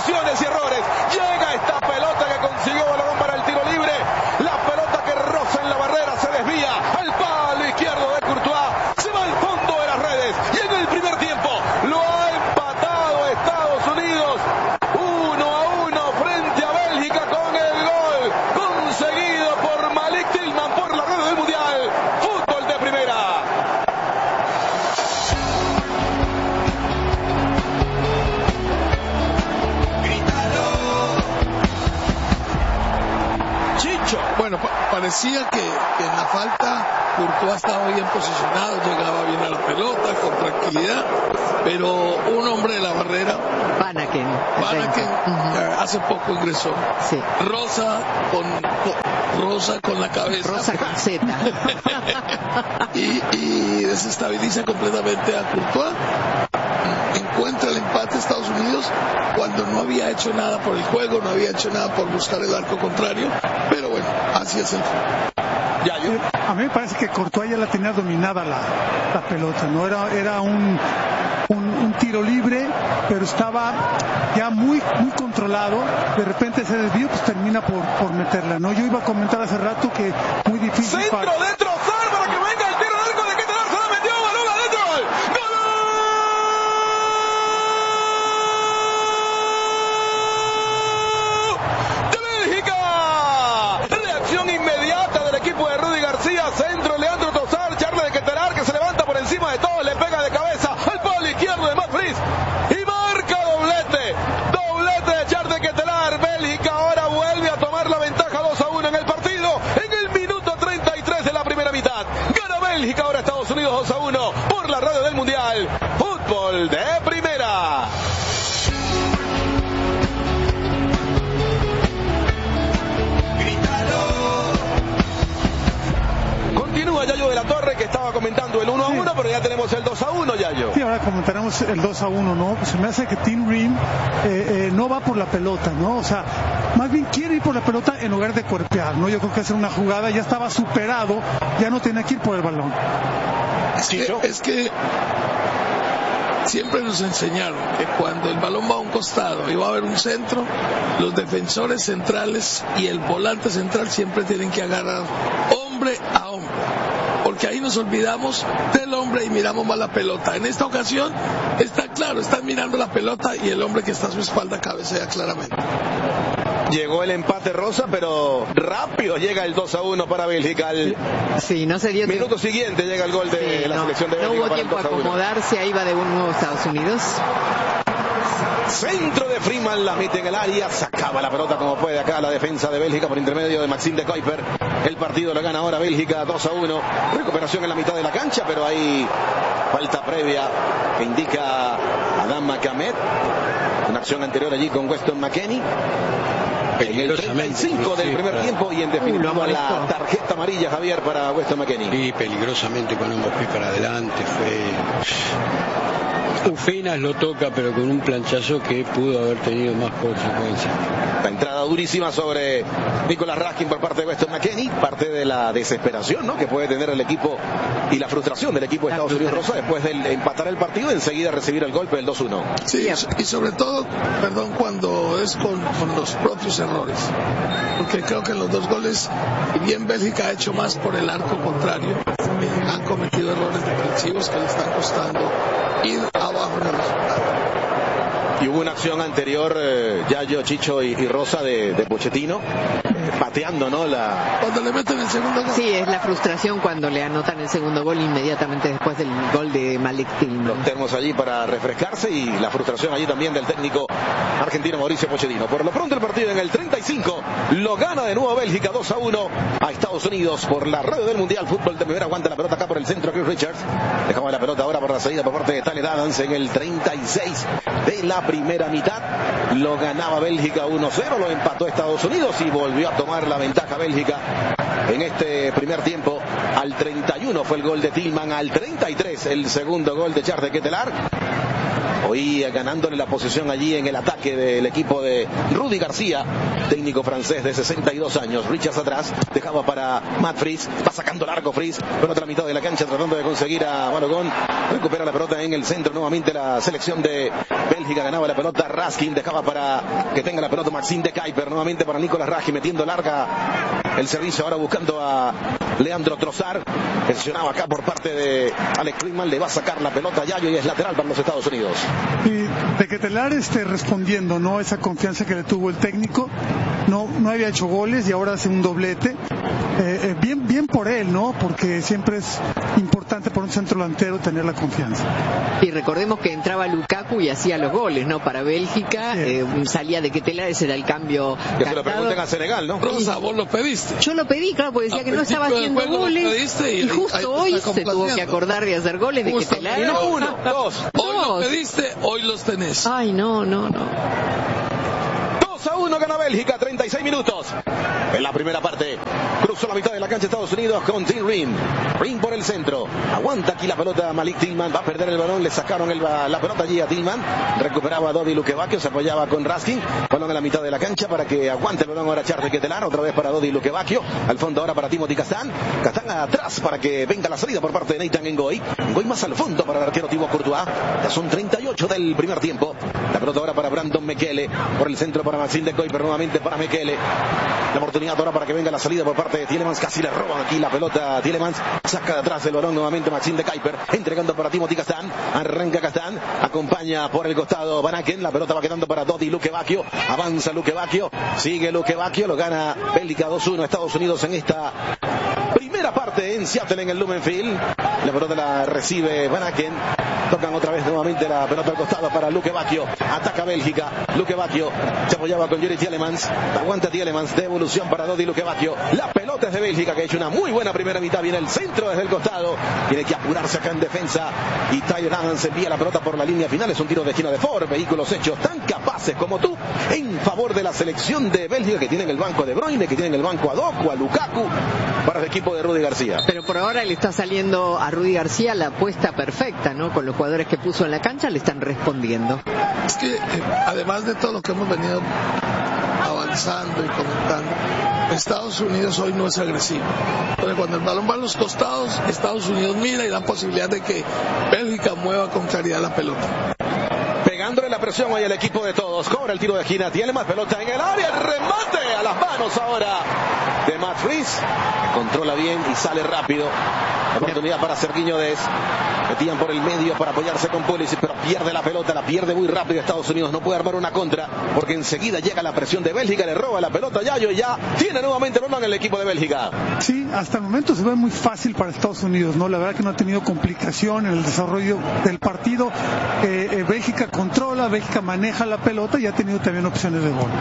confusiones y errores. Llega esta pelota que consiguió Balón para el tiro libre. La pelota que roza en la barrera, se desvía al palo izquierdo de Courtois. Se va al fondo de las redes. Y en el primer tiempo lo ha empatado Estados Unidos. 1-1 frente a Bélgica con el gol conseguido por Malik Tillman por la red del Mundial. Fútbol de primera. Bueno, parecía que en la falta Courtois estaba bien posicionado, llegaba bien a la pelota con tranquilidad, pero un hombre de la barrera, Vanaken, hace poco ingresó. Sí. Rosa con la cabeza. Rosa con Z. y desestabiliza completamente a Courtois. Encuentra el empate Estados Unidos cuando no había hecho nada por el juego, no había hecho nada por buscar el arco contrario, pero bueno, así es el fútbol. A mí me parece que Courtois ya la tenía dominada la pelota, ¿no? Era un tiro libre, pero estaba ya muy controlado. De repente se desvió, pues termina por meterla, ¿no? Yo iba a comentar hace rato que muy difícil. Centro de Trossard para que venga el tiro de arco de Ketelar, se la metió, balón adentro. ¡Gol! ¡De Bélgica! Reacción inmediata del equipo de Rudy García. Centro, Leandro Trossard, Charles de Ketelar que se levanta por encima de todo, le pega de cabeza al palo izquierdo de Matt Friis y marca doblete. Doblete de Charles de Ketelar. Bélgica ahora vuelve a tomar la ventaja 2-1 en el partido. En el minuto 33 de la primera mitad. Gana Bélgica, ahora Estados Unidos 2-1 por la radio del Mundial. Fútbol de primera. Continúa Yayo de la Torre, que estaba comentando el 1-1, pero ya tenemos el 2-1, Yayo. Sí, ahora comentaremos el 2-1, ¿no? Pues se me hace que Tim Ream no va por la pelota, ¿no? O sea, más bien quiere ir por la pelota en lugar de cuerpear, ¿no? Yo creo que hacer una jugada, ya estaba superado, ya no tenía que ir por el balón. Es que siempre nos enseñaron que cuando el balón va a un costado y va a haber un centro, los defensores centrales y el volante central siempre tienen que agarrar hombre a hombre, porque ahí nos olvidamos del hombre y miramos más la pelota. En esta ocasión está claro, están mirando la pelota y el hombre que está a su espalda cabecea claramente. Llegó el empate rosa, pero rápido llega el 2-1 para Bélgica. Sí, no se dio minuto siguiente llega el gol de la selección de Bélgica. No hubo tiempo a acomodarse, ahí va de un nuevo Estados Unidos. Centro de Freeman, la mete en el área, sacaba la pelota como puede acá la defensa de Bélgica por intermedio de Maxime de Kuiper. El partido lo gana ahora Bélgica 2-1. Recuperación en la mitad de la cancha, pero hay falta previa que indica Adam Makamed. Una acción anterior allí con Weston McKennie. En el 35 del primer tiempo y en definitiva la tarjeta amarilla, Javier, para Weston McKennie. Y peligrosamente con ambos pies para adelante, apenas lo toca, pero con un planchazo que pudo haber tenido más consecuencias. La entrada durísima sobre Nicolas Raskin por parte de Weston McKennie, parte de la desesperación, ¿no?, que puede tener el equipo y la frustración del equipo de Estados Unidos Rosa después de empatar el partido y enseguida recibir el golpe del 2-1. Sí, y sobre todo, cuando es con los propios errores, porque creo que en los dos goles, y bien Bélgica ha hecho más por el arco contrario, han cometido errores defensivos que le están costando ir abajo en el resultado. Y hubo una acción anterior, Yayo, Chicho y Rosa de Pochettino, pateando, ¿no? Cuando le meten el segundo gol. Sí, es la frustración cuando le anotan el segundo gol inmediatamente después del gol de Malik Tillman. Los termos allí para refrescarse y la frustración allí también del técnico argentino Mauricio Pochettino. Por lo pronto el partido en el 35 lo gana de nuevo Bélgica 2-1 a Estados Unidos por la radio del Mundial. Fútbol de primera, aguanta la pelota acá por el centro Chris Richards. Dejamos la pelota ahora por la salida por parte de Tyler Adams en el 36 de la primera mitad. Lo ganaba Bélgica 1-0, lo empató Estados Unidos y volvió a tomar la ventaja Bélgica en este primer tiempo. Al 31 fue el gol de Tillman, al 33 el segundo gol de Charles de Ketelar. Hoy ganándole la posición allí en el ataque del equipo de Rudy García, técnico francés de 62 años. Richards atrás, dejaba para Matt Fries, va sacando largo Fries, por otra mitad de la cancha tratando de conseguir a Balogun. Recupera la pelota en el centro, nuevamente la selección de Bélgica, ganaba la pelota Raskin, dejaba para que tenga la pelota Maxime de Kuyper, nuevamente para Nicolas Raggi, metiendo larga el servicio, ahora buscando a Leandro Trossard, presionado acá por parte de Alex Friedman, le va a sacar la pelota a Yayo y es lateral para los Estados Unidos. Y de Ketelaar respondiendo, ¿no? Esa confianza que le tuvo el técnico, no había hecho goles y ahora hace un doblete. Bien por él, ¿no? Porque siempre es importante por un centro delantero tener la confianza. Y recordemos que entraba Lukaku y hacía los goles, ¿no? Para Bélgica, salía de Ketelaar, ese era el cambio. Que se lo pregunten a Senegal, ¿no? Rosa, vos lo pediste. Yo lo pedí, claro, porque decía que no estaba haciendo goles. Y justo hoy se tuvo que acordar de hacer goles de Ketelaar. Y no uno, dos. Hoy lo pediste, hoy los tenés. Ay, no. 2-1 gana Bélgica, 36 minutos. En la primera parte, cruzó la mitad de la cancha Estados Unidos con Tim Ream. Ream por el centro. Aguanta aquí la pelota Malik Tillman. Va a perder el balón. Le sacaron la pelota allí a Tillman. Recuperaba a Dodi Lukebakio. Se apoyaba con Raskin. Balón en la mitad de la cancha para que aguante el balón ahora Charles Ketelaar. Otra vez para Dodi Lukebakio. Al fondo ahora para Timothy Castagne. Castagne atrás para que venga la salida por parte de Nathan Ngoy. Ngoy más al fondo para el arquero Thibaut Courtois. Ya son 38 del primer tiempo. La pelota ahora para Brandon Mekele. Por el centro para Maxime de Kuyper. Nuevamente para Mekele. La oportunidad ahora para que venga la salida por parte de Tielemans. Casi le roban aquí la pelota a Tielemans. Saca de atrás el balón nuevamente Maxime de Kuyper. Entregando para Timothy Castagne. Arranca Castagne. Acompaña por el costado Van Aken. La pelota va quedando para Dodi Lukebakio. Avanza Lukebakio. Sigue Lukebakio. Lo gana Bélgica 2-1 Estados Unidos en esta primera parte en Seattle en el Lumen Field. La pelota la recibe Van Aken. Tocan otra vez nuevamente la pelota al costado para Lukebakio. Ataca Bélgica. Lukebakio se apoyaba con Yuri Tielemans. Aguanta Tielemans. Devolución para Dodi Lukebakio. La pelota es de Bélgica que ha hecho una muy buena primera mitad. Viene el centro desde el costado. Tiene que apurarse acá en defensa. Y Tyler Adams envía la pelota por la línea final. Es un tiro de esquina de Ford. Vehículos hechos tan capaces como tú en favor de la selección de Bélgica, que tienen el banco de Bruyne, que tienen el banco a Doku, a Lukaku, para el equipo de Rudy García. Pero por ahora le está saliendo a Rudy García la apuesta perfecta, ¿no? Con los jugadores que puso en la cancha le están respondiendo. Es que además de todo lo que hemos venido avanzando y comentando, Estados Unidos hoy no es agresivo. Porque cuando el balón va a los costados, Estados Unidos mira y da posibilidad de que Bélgica mueva con claridad la pelota. Pegándole la presión hoy al equipo de todos. Cobra el tiro de esquina. Tiene más pelota en el área. El remate a las manos ahora de Matt Fries. Controla bien y sale rápido. Oportunidad para Sergiño Dest. Metían por el medio para apoyarse con Pulisic, pero pierde la pelota, la pierde muy rápido Estados Unidos. No puede armar una contra porque enseguida llega la presión de Bélgica. Le roba la pelota a Yayo y ya tiene nuevamente el balón en el equipo de Bélgica. Sí, hasta el momento se ve muy fácil para Estados Unidos, ¿no? La verdad que no ha tenido complicación en el desarrollo del partido. Bélgica controla, Bélgica maneja la pelota y ha tenido también opciones de gol.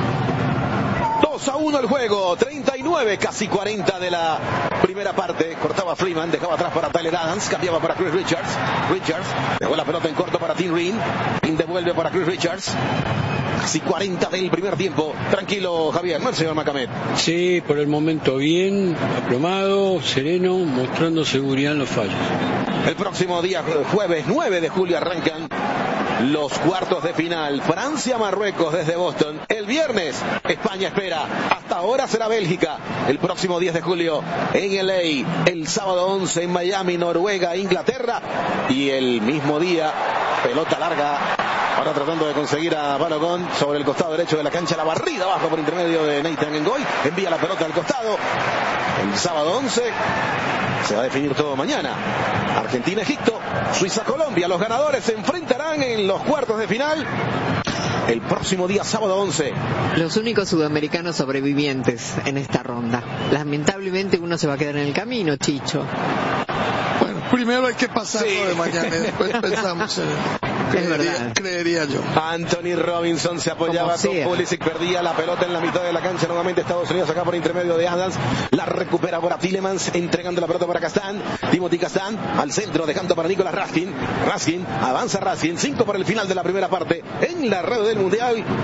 2-1 el juego, 39, casi 40 de la primera parte. Cortaba Freeman, dejaba atrás para Tyler Adams, cambiaba para Chris Richards. Richards dejó la pelota en corto para Tim Ream. Ream devuelve para Chris Richards. Casi 40 del primer tiempo. Tranquilo, Javier, ¿no, señor Macamet? Sí, por el momento bien, aplomado, sereno, mostrando seguridad en los fallos. El próximo día, jueves 9 de julio, arrancan los cuartos de final. Francia-Marruecos desde Boston. El viernes, España espera. Hasta ahora será Bélgica. El próximo 10 de julio en LA. El sábado 11 en Miami, Noruega, Inglaterra. Y el mismo día, pelota larga. Ahora tratando de conseguir a Balogun sobre el costado derecho de la cancha. La barrida abajo por intermedio de Nathan Ngoy. Envía la pelota al costado. El sábado 11 se va a definir todo mañana. Argentina-Egipto, Suiza-Colombia. Los ganadores se enfrentarán en los cuartos de final el próximo día, sábado 11. Los únicos sudamericanos sobrevivientes en esta ronda. Lamentablemente uno se va a quedar en el camino, Chicho. Bueno, primero hay que pasar lo de mañana y después pensamos en creería yo. Anthony Robinson se apoyaba con Pulisic, perdía la pelota en la mitad de la cancha. Nuevamente Estados Unidos acá por intermedio de Adams. La recupera ahora Tielemans, entregando la pelota para Castagne. Timothy Castagne al centro, dejando para Nicolas Raskin. Raskin, avanza Raskin. 5 para el final de la primera parte en la red del Mundial. Fútbol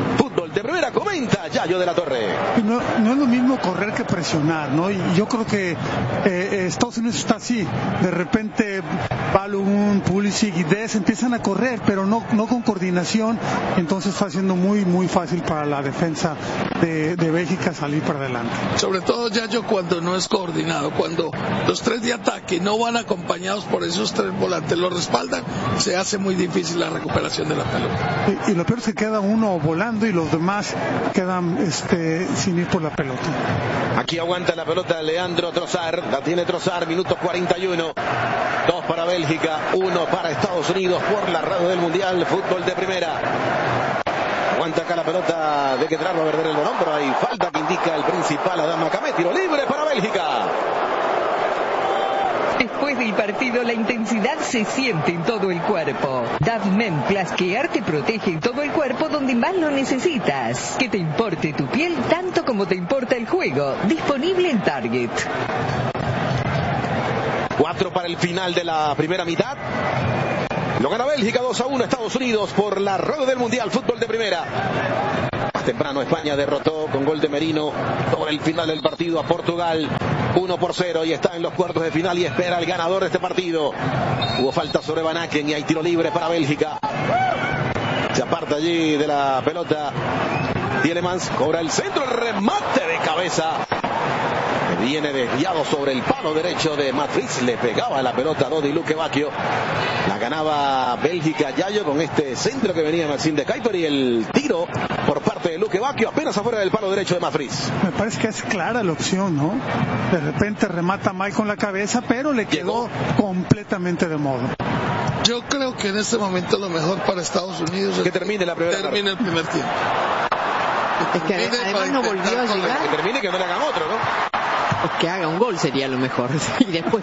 fútbol de primera, comenta Yayo de la Torre. No es lo mismo correr que presionar, ¿no? Y yo creo que Estados Unidos está así. De repente Balogun, Pulisic y Dez empiezan a correr, pero no con coordinación. Entonces está siendo muy fácil para la defensa de Bélgica salir para adelante. Sobre todo, Yayo, cuando no es coordinado, cuando los tres de ataque no van acompañados por esos tres volantes, los respaldan, se hace muy difícil la recuperación de la pelota. Y lo peor es que queda uno volando y los demás quedan sin ir por la pelota. Aquí aguanta la pelota Leandro Trossard, la tiene Trossard, minuto 41. 2 para Bélgica, 1 para Estados Unidos por la radio del Mundial, fútbol de primera. Aguanta acá la pelota de Ketterer, va a perder el balón, pero hay falta que indica el principal Adam Macamet, tiro libre para Bélgica. Después del partido, la intensidad se siente en todo el cuerpo. Davmen Plus Care te protege en todo el cuerpo donde más lo necesitas. Que te importe tu piel tanto como te importa el juego. Disponible en Target. 4 para el final de la primera mitad. Lo gana Bélgica 2-1 Estados Unidos por la radio del Mundial, fútbol de primera. Más temprano España derrotó con gol de Merino sobre el final del partido a Portugal 1-0 y está en los cuartos de final y espera al ganador de este partido. Hubo falta sobre Van Aken y hay tiro libre para Bélgica. Se aparta allí de la pelota Tielemans, cobra el centro, el remate de cabeza. Viene desviado sobre el palo derecho de Matt Fritz, le pegaba la pelota a Dodi Lukebakio. La ganaba Bélgica, Yayo, con este centro que venía Maxime de Kuyper y el tiro por parte de Lukebakio apenas afuera del palo derecho de Matt Fritz. Me parece que es clara la opción, ¿no? De repente remata mal con la cabeza, pero le quedó completamente de modo. Yo creo que en este momento lo mejor para Estados Unidos es que termine la primera parte. el primer tiempo. Es que además no volvió a llegar. Que termine, que no le hagan otro, ¿no? Que haga un gol sería lo mejor. Y después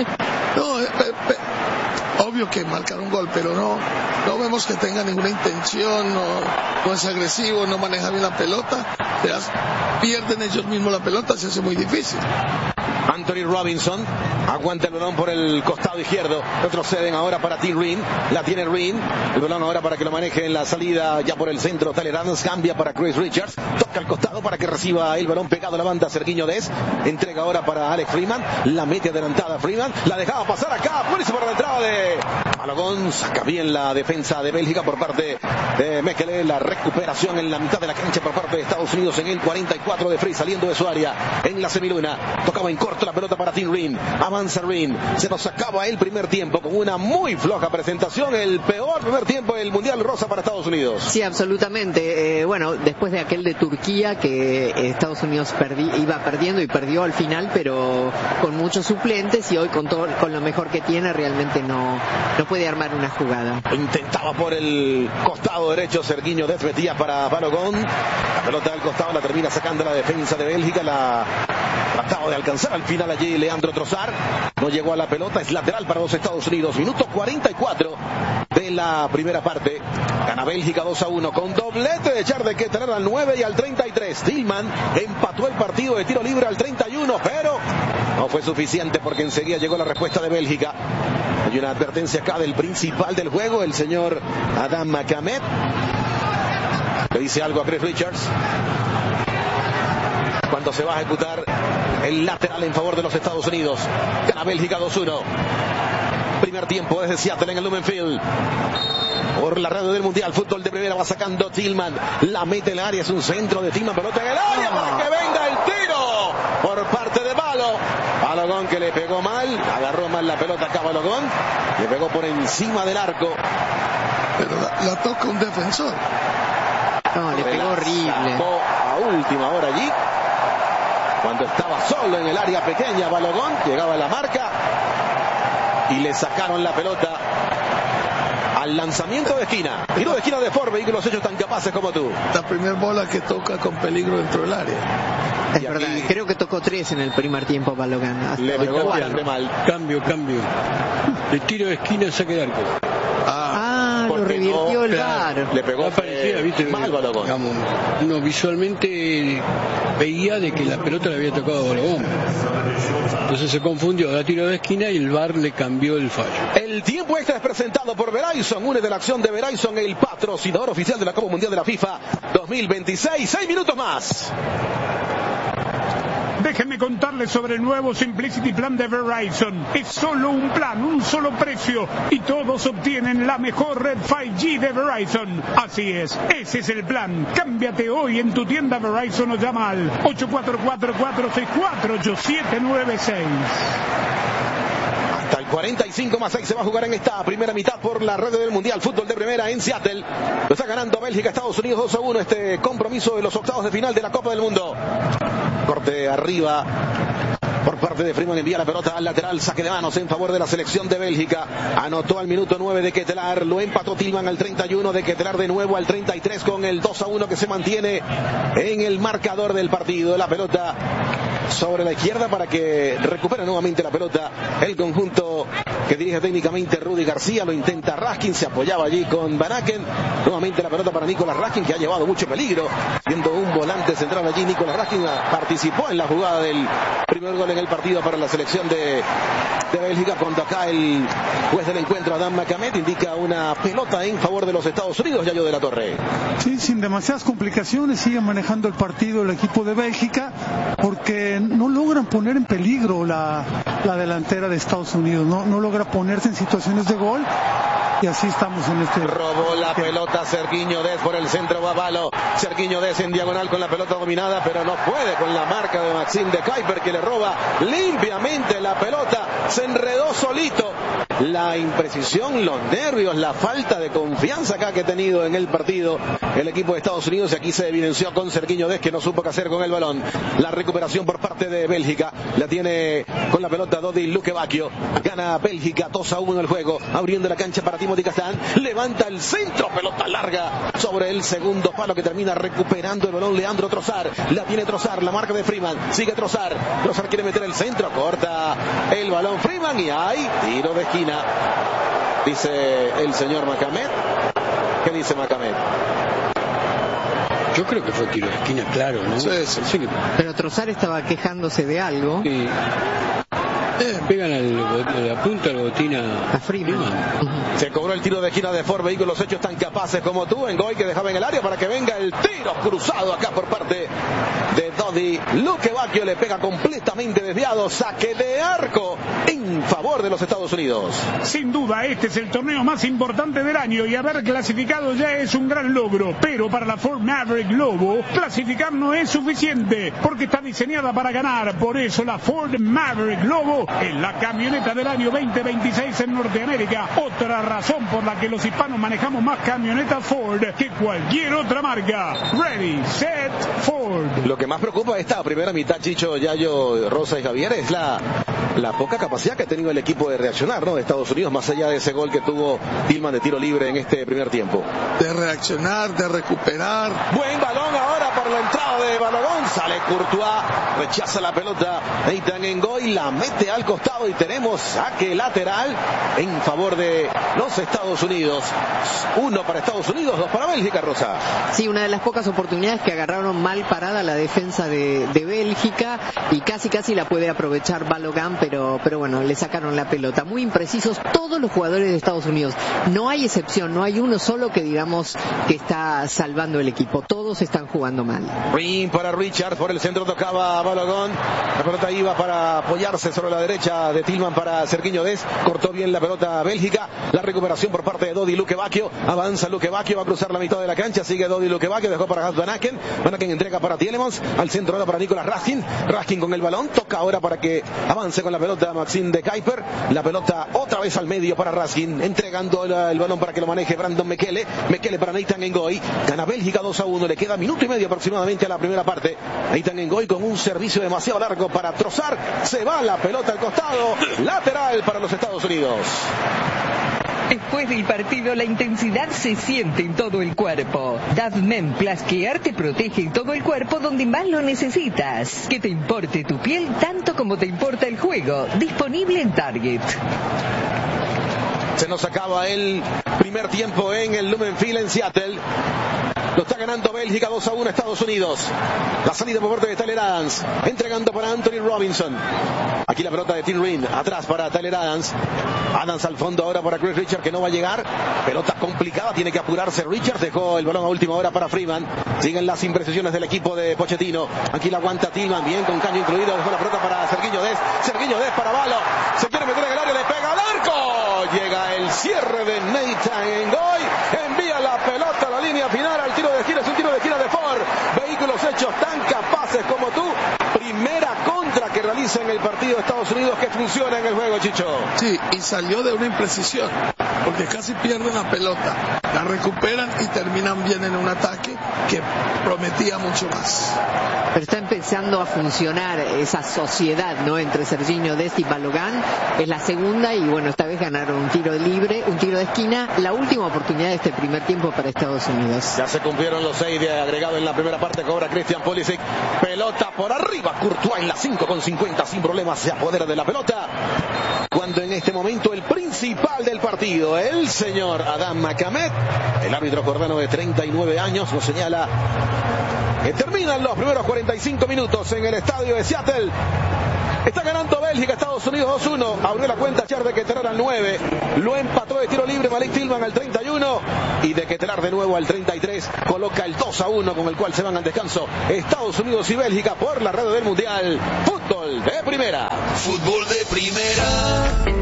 obvio que marcar un gol, pero no vemos que tenga ninguna intención, no es agresivo, no maneja bien la pelota, pierden ellos mismos la pelota, se hace muy difícil. Anthony Robinson aguanta el balón por el costado izquierdo, retroceden ahora para Tim Ream, la tiene Ream, el balón ahora para que lo maneje en la salida ya por el centro, Tyler Adams cambia para Chris Richards, toca al costado para que reciba el balón pegado a la banda Sergiño Dest, entrega ahora para Alex Freeman, la mete adelantada Freeman, la dejaba pasar acá, buenísimo para la entrada de Balogun, saca bien la defensa de Bélgica por parte de Mekele, la recuperación en la mitad de la cancha por parte de Estados Unidos en el 44 de Fritz saliendo de su área en la semiluna, tocaba en corto la pelota para Tim Ream, avanza Ream, se nos acaba el primer tiempo con una muy floja presentación, el peor primer tiempo del Mundial rosa para Estados Unidos. Sí, absolutamente. Bueno, después de aquel de Turquía que Estados Unidos iba perdiendo y perdió al final, pero con muchos suplentes y hoy con lo mejor que tiene realmente no puede armar una jugada. Intentaba por el costado derecho Sergiño Dest, metía para Balogun, la pelota del costado la termina sacando la defensa de Bélgica, la trataba de alcanzar al final allí Leandro Trossard, no llegó a la pelota, es lateral para los Estados Unidos, minuto 44 de la primera parte, gana Bélgica 2-1 con doblete de Charles de Ketterer al 9 y al 33, Tillman empató el partido de tiro libre al 31, pero no fue suficiente porque enseguida llegó la respuesta de Bélgica. Hay una advertencia acá del principal del juego, el señor Adam Macamet, le dice algo a Chris Richards cuando se va a ejecutar el lateral en favor de los Estados Unidos. Gana Bélgica 2-1. Primer tiempo desde Seattle en el Lumen Field. Por la radio del Mundial, fútbol de primera, va sacando Tillman, la mete en el área, es un centro de Tillman, pelota en el área para que venga el tiro por parte de Balogun que le pegó mal, agarró mal la pelota acá Balogun, le pegó por encima del arco. Pero la toca un defensor. No, le pegó horrible. A última hora allí, cuando estaba solo en el área pequeña Balogun, llegaba a la marca y le sacaron la pelota al lanzamiento de esquina. Tiro de esquina de Ford, vehículos hechos tan capaces como tú. La primera bola que toca con peligro dentro del área. Es verdad, creo que tocó 3 en el primer tiempo Balogun. Le pegó mal. Cambio. De tiro de esquina, saque de arco. Ah, lo revirtió el VAR. Le pegó ¿viste? mal Balogun. Digamos, uno visualmente veía de que la pelota le había tocado a Balogun. Entonces se confundió, da tiro de esquina y el VAR le cambió el fallo. El tiempo extra es presentado por Verizon. Une de la acción de Verizon, el patrocinador oficial de la Copa Mundial de la FIFA 2026. 6 minutos más. Déjenme contarles sobre el nuevo Simplicity Plan de Verizon. Es solo un plan, un solo precio, y todos obtienen la mejor red 5G de Verizon. Así es, ese es el plan. Cámbiate hoy en tu tienda Verizon o llama al 844-464-8796. Hasta el 45+6 se va a jugar en esta primera mitad por la red del Mundial Fútbol de Primera en Seattle. Lo está ganando Bélgica, Estados Unidos 2-1 este compromiso de los octavos de final de la Copa del Mundo. Corte arriba por parte de Freeman, envía la pelota al lateral, saque de manos en favor de la selección de Bélgica. Anotó al minuto 9 de Ketelaar, lo empató Tillman al 31, de Ketelaar de nuevo al 33 con el 2-1 que se mantiene en el marcador del partido. La pelota sobre la izquierda para que recupere nuevamente la pelota el conjunto que dirige técnicamente Rudy García. Lo intenta Raskin, se apoyaba allí con Van Aken. Nuevamente la pelota para Nicolás Raskin, que ha llevado mucho peligro siendo un volante central allí. Nicolás Raskin participó en la jugada del primer gol en el partido para la selección de Bélgica, cuando acá el juez del encuentro, Adam Macamet, indica una pelota en favor de los Estados Unidos. Yayo de la Torre. Sí, sin demasiadas complicaciones sigue manejando el partido el equipo de Bélgica, porque no logran poner en peligro la delantera de Estados Unidos, no logra ponerse en situaciones de gol, y así estamos en este. Robó la pelota Sergiño Dest por el centro, Babalo. Sergiño Dest en diagonal con la pelota dominada, pero no puede con la marca de Maxime de Kuyper, que le roba limpiamente la pelota. Se enredó solito. La imprecisión, los nervios, la falta de confianza acá que ha tenido en el partido el equipo de Estados Unidos, y aquí se evidenció con Sergiño Dest, que no supo qué hacer con el balón. La recuperación por parte de Bélgica, la tiene con la pelota Dodi Lukebakio. Gana Bélgica 2-1 en el juego, abriendo la cancha para Timothy Castañ, levanta el centro, pelota larga sobre el segundo palo, que termina recuperando el balón Leandro Trossard. La tiene Trossard, la marca de Freeman, sigue Trossard quiere meter el centro, corta el balón Freeman y hay tiro de esquina, dice el señor Macamet. ¿Qué dice Macamet? Yo creo que fue tiro de esquina, claro, ¿no? Sí. Pero Trossard estaba quejándose de algo. Sí. Pegan a la punta la botina a Freeman. Se cobró el tiro de esquina de Ford Vehículos Hechos tan capaces como tú, en Goy, que dejaba en el área para que venga el tiro cruzado acá por parte de Dodi Lukebakio. Le pega completamente desviado, saque de arco en favor de los Estados Unidos. Sin duda, este es el torneo más importante del año, y haber clasificado ya es un gran logro, pero para la Ford Maverick Lobo, clasificar no es suficiente, porque está diseñada para ganar. Por eso la Ford Maverick Lobo es la camioneta del año 2026 en Norteamérica. Otra razón por la que los hispanos manejamos más camionetas Ford que cualquier otra marca. Ready, set, Ford. Lo que más preocupa esta primera mitad, Chicho, Yayo, Rosa y Javier, es la poca capacidad que ha tenido el equipo de reaccionar, ¿no?, de Estados Unidos, más allá de ese gol que tuvo Tillman de tiro libre en este primer tiempo. De reaccionar, de recuperar. Buen balón ahora por la entrada de Balogun, sale Courtois, rechaza la pelota Nathan Ngoy, la mete al costado y tenemos saque lateral en favor de los Estados Unidos. 1 para Estados Unidos, 2 para Bélgica, Rosa. Sí, una de las pocas oportunidades que agarraron mal parada la defensa de Bélgica, y casi la puede aprovechar Balogun, pero bueno, le sacaron la pelota. Muy imprecisos todos los jugadores de Estados Unidos. No hay excepción, no hay uno solo que digamos que está salvando el equipo. Todos están jugando mal. Ring para Richard, por el centro tocaba Balogun. La pelota iba para apoyarse sobre la derecha de Tillman para Sergiño Dest. Cortó bien la pelota Bélgica. La recuperación por parte de Dodi Lukebakio. Avanza Lukebakio, va a cruzar la mitad de la cancha. Sigue Dodi Lukebakio, dejó para Van Aken. Van Aken entrega para Tielemans. Al centro ahora para Nicolás Raskin. Raskin con el balón. Toca ahora para que avance con la pelota Maxime de Kuyper. La pelota otra vez al medio para Raskin. Entregando el balón para que lo maneje Brandon Mekele. Mekele para Nathan Ngoy. Gana Bélgica 2-1. Le queda minuto y medio aproximadamente a la primera parte. Nathan Ngoy con un servicio demasiado largo para Trossard. Se va la pelota al costado. Lateral para los Estados Unidos. Después del partido, la intensidad se siente en todo el cuerpo. Davmen Plus Care te protege en todo el cuerpo donde más lo necesitas. Que te importe tu piel tanto como te importa el juego. Disponible en Target. Se nos acaba el primer tiempo en el Lumen Field en Seattle. Lo está ganando Bélgica 2-1 a Estados Unidos. La salida por parte de Tyler Adams. Entregando para Anthony Robinson. Aquí la pelota de Tim Ring. Atrás para Tyler Adams. Adams al fondo ahora para Chris Richard, que no va a llegar. Pelota complicada. Tiene que apurarse Richard. Dejó el balón a última hora para Freeman. Siguen las imprecisiones del equipo de Pochettino. Aquí la aguanta Tillman. Bien con caño incluido. Dejó la pelota para Sergiño Dest. Sergiño Dest para Balo. Se quiere meter en el área. Le pega al arco. Llega el cierre de Nathan Ngoy. Envía la pelota a la línea final. Al tiro de esquina. Es un tiro de esquina de Ford. Vehículos hechos tan capaces como tú. Primera contra que realiza en el partido de Estados Unidos, que funciona en el juego, Chicho. Sí, y salió de una imprecisión, porque casi pierden la pelota, la recuperan y terminan bien en un ataque que prometía mucho más. Pero está empezando a funcionar esa sociedad, ¿no?, entre Sergiño Dest y Balogun. Es la segunda y bueno, esta vez ganaron un tiro libre, un tiro de esquina, la última oportunidad de este primer tiempo para Estados Unidos. Ya se cumplieron los 6 de agregado en la primera parte. Cobra Christian Pulisic. Pelota por arriba. Courtois en la 5:50 sin problemas se apodera de la pelota. Cuando en este momento el principal del partido, el señor Adam Makamed, el árbitro jordano de 39 años, nos señala que terminan los primeros 45 minutos en el estadio de Seattle. Está ganando Bélgica, Estados Unidos 2-1. Abrió la cuenta Charles de Ketelaere al 9. Lo empató de tiro libre Malik Tillman al 31. Y de Ketelaere de nuevo al 33. Coloca el 2-1 con el cual se van al descanso Estados Unidos y Bélgica por la radio del Mundial. Fútbol de primera. Fútbol de primera.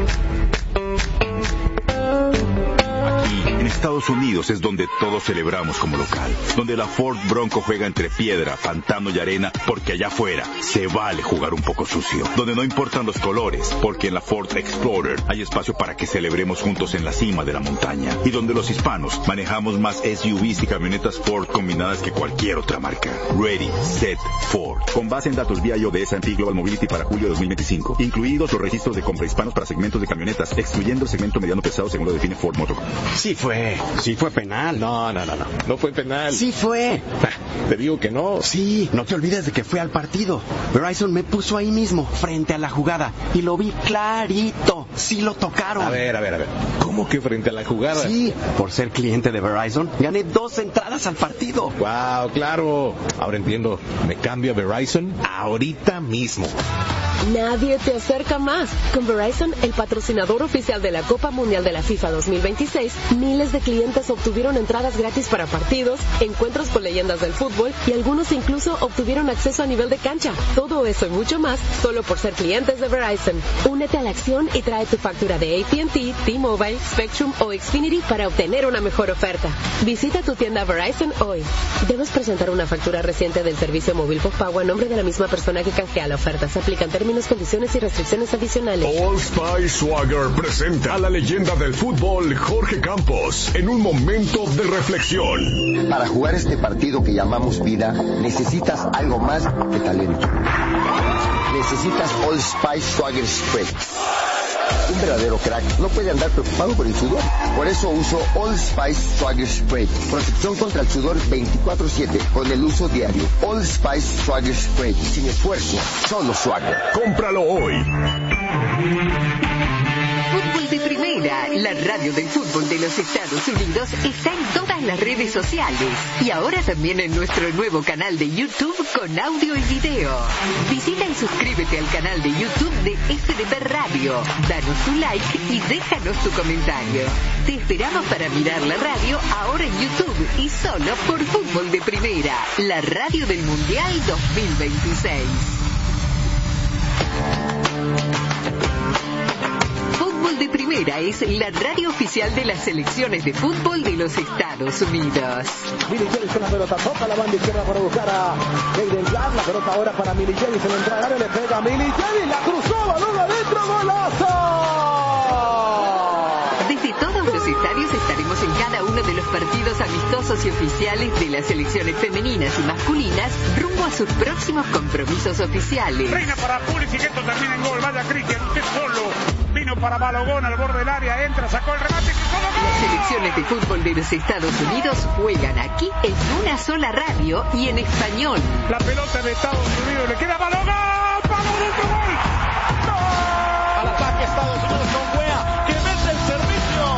En Estados Unidos es donde todos celebramos como local, donde la Ford Bronco juega entre piedra, pantano y arena, porque allá afuera se vale jugar un poco sucio, donde no importan los colores, porque en la Ford Explorer hay espacio para que celebremos juntos en la cima de la montaña, y donde los hispanos manejamos más SUVs y camionetas Ford combinadas que cualquier otra marca. Ready, Set, Ford. Con base en datos BIO de S&P Global Mobility para julio de 2025, incluidos los registros de compra hispanos para segmentos de camionetas, excluyendo el segmento mediano pesado según lo define Ford Motor Company. Sí fue penal. No fue penal. Sí fue. Te digo que no. Sí, no te olvides de que fue al partido. Verizon me puso ahí mismo, frente a la jugada, y lo vi clarito. Sí lo tocaron. A ver. ¿Cómo que frente a la jugada? Sí, por ser cliente de Verizon, gané 2 entradas al partido. Wow, claro. Ahora entiendo. Me cambio a Verizon ahorita mismo. Nadie te acerca más. Con Verizon, el patrocinador oficial de la Copa Mundial de la FIFA 2026, miles de clientes obtuvieron entradas gratis para partidos, encuentros con leyendas del fútbol y algunos incluso obtuvieron acceso a nivel de cancha. Todo eso y mucho más solo por ser clientes de Verizon. Únete a la acción y trae tu factura de AT&T, T-Mobile, Spectrum o Xfinity para obtener una mejor oferta. Visita tu tienda Verizon hoy. Debes presentar una factura reciente del servicio móvil postpago a nombre de la misma persona que canjea la oferta. Se aplican términos, condiciones y restricciones adicionales. Old Spice Swagger presenta a la leyenda del fútbol Jorge Campos en un momento de reflexión. Para jugar este partido que llamamos vida, necesitas algo más que talento. Necesitas Old Spice Swagger Spray. Un verdadero crack no puede andar preocupado por el sudor. Por eso uso Old Spice Swagger Spray. Protección contra el sudor 24/7 con el uso diario. Old Spice Swagger Spray. Sin esfuerzo, solo swagger. Cómpralo hoy. Fútbol de Primera, la radio del fútbol de los Estados Unidos, está en todas las redes sociales y ahora también en nuestro nuevo canal de YouTube con audio y video. Visita y suscríbete al canal de YouTube de FDP Radio. Danos tu like y déjanos tu comentario. Te esperamos para mirar la radio ahora en YouTube y solo por Fútbol de Primera, la radio del Mundial 2026. Fútbol de Primera es la radio oficial de las selecciones de fútbol de los Estados Unidos. Millie Jelly con la pelota, toca la banda izquierda para buscar a Jayden Black. La pelota ahora para Millie Jelly, se le entra al área, le pega a Millie Jelly, la cruzó, balón adentro, golazo. Desde todos los estadios estaremos en cada uno de los partidos amistosos y oficiales de las selecciones femeninas y masculinas rumbo a sus próximos compromisos oficiales. Reina para Pulisic, esto termina en gol. Vaya Cristian, usted solo. Vino para Balogun al borde del área, entra, sacó el remate. Las selecciones de fútbol de los Estados Unidos juegan aquí en una sola radio y en español. La pelota de Estados Unidos le queda a Balogun. ¡Balogun, gol! Al ataque Estados Unidos con Wea, que mete el servicio.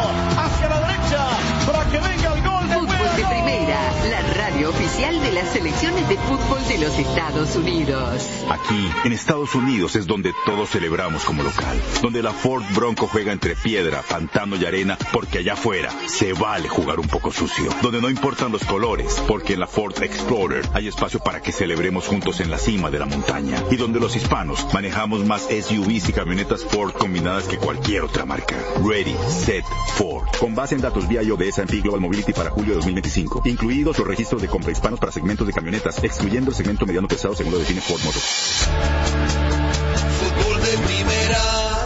las selecciones de fútbol de los Estados Unidos. Aquí, en Estados Unidos, es donde todos celebramos como local. Donde la Ford Bronco juega entre piedra, pantano y arena, porque allá afuera se vale jugar un poco sucio. Donde no importan los colores, porque en la Ford Explorer hay espacio para que celebremos juntos en la cima de la montaña. Y donde los hispanos manejamos más SUVs y camionetas Ford combinadas que cualquier otra marca. Ready, Set, Ford. Con base en datos VIO de S&P Global Mobility para julio de 2025. Incluidos los registros de compra hispanos para segmentos de camionetas, excluyendo el segmento mediano pesado según lo define Ford Motors. Fútbol de primera.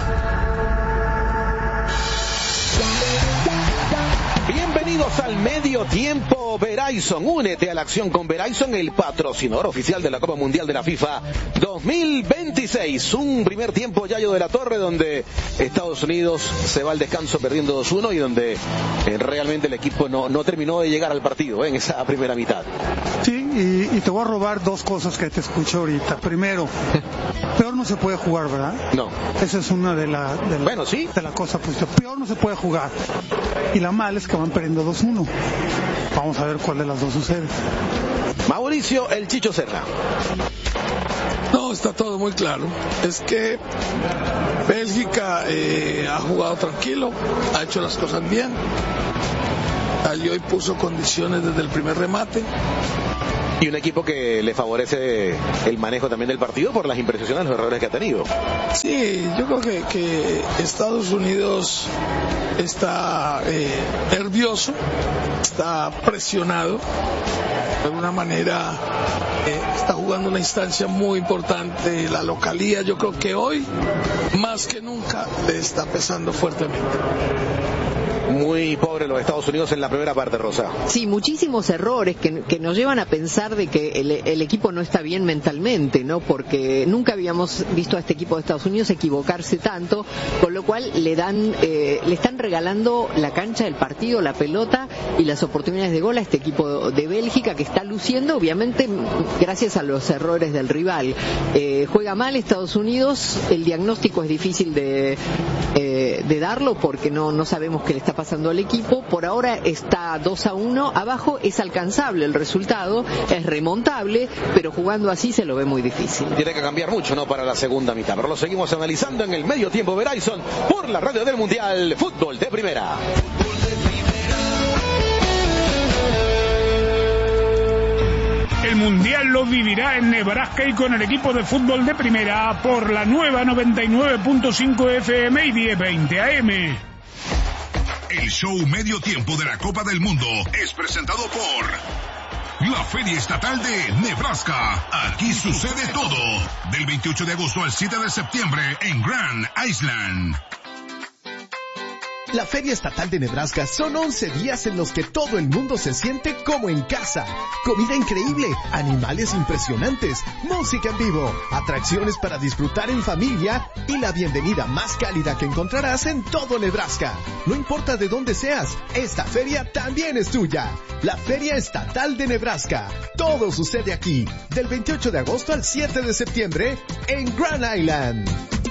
Bienvenidos al medio tiempo Verizon. Únete a la acción con Verizon, el patrocinador oficial de la Copa Mundial de la FIFA 2026. Un primer tiempo, Yayo de la Torre, donde Estados Unidos se va al descanso perdiendo 2-1 y donde realmente el equipo no terminó de llegar al partido en esa primera mitad. Sí, y te voy a robar dos cosas que te escucho ahorita. Primero, peor no se puede jugar, ¿verdad? No. Esa es una de las bueno, sí. de la cosa, pues peor no se puede jugar. Y la mala es que van perdiendo 2-1. Vamos a ver cuál de las dos sucede. Mauricio El Chicho Serra. No, está todo muy claro. Es que Bélgica ha jugado tranquilo, ha hecho las cosas bien. Salió y puso condiciones desde el primer remate. Y un equipo que le favorece el manejo también del partido por las imprecisiones, los errores que ha tenido. Sí, yo creo que Estados Unidos está nervioso, está presionado. De alguna manera está jugando una instancia muy importante. La localía, yo creo que hoy, más que nunca, le está pesando fuertemente. Muy pobre los Estados Unidos en la primera parte, Rosa. Sí, muchísimos errores que nos llevan a pensar de que el equipo no está bien mentalmente, ¿no? Porque nunca habíamos visto a este equipo de Estados Unidos equivocarse tanto, con lo cual le están regalando la cancha, el partido, la pelota y las oportunidades de gol a este equipo de Bélgica, que está luciendo, obviamente, gracias a los errores del rival. Juega mal Estados Unidos, el diagnóstico es difícil de darlo porque no sabemos qué le está pasando al equipo. Por ahora está 2-1 abajo, es alcanzable el resultado, es remontable, pero jugando así se lo ve muy difícil. Tiene que cambiar mucho, ¿no?, para la segunda mitad, pero lo seguimos analizando en el medio tiempo Verizon por la radio del Mundial Fútbol de Primera. El Mundial lo vivirá en Nebraska y con el equipo de fútbol de primera por la nueva 99.5 FM y 1020 AM. El show medio tiempo de la Copa del Mundo es presentado por la Feria Estatal de Nebraska. Aquí sucede todo. Del 28 de agosto al 7 de septiembre en Grand Island. La Feria Estatal de Nebraska son 11 días en los que todo el mundo se siente como en casa. Comida increíble, animales impresionantes, música en vivo, atracciones para disfrutar en familia y la bienvenida más cálida que encontrarás en todo Nebraska. No importa de dónde seas, esta feria también es tuya. La Feria Estatal de Nebraska. Todo sucede aquí, del 28 de agosto al 7 de septiembre en Grand Island.